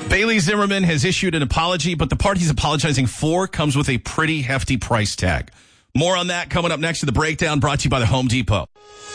Bailey Zimmerman has issued an apology, but the part he's apologizing for comes with a pretty hefty price tag. More on that coming up next to the breakdown, brought to you by the Home Depot.